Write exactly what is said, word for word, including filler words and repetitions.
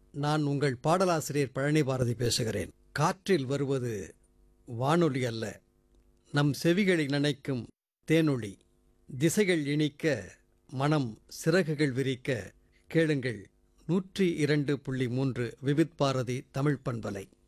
நான் உங்கள் பாடலாசிரியர் பழனி பாரதி பேசுகிறேன். காற்றில் வருவது வானொலி அல்ல, நம் செவிகளை நினைக்கும் தேனொளி. திசைகள் இனிக்க, மனம் சிறகுகள் விரிக்க கேளுங்கள். நூற்றி இரண்டு புள்ளி மூன்று விவித் பாரதி தமிழ் பண்பலை.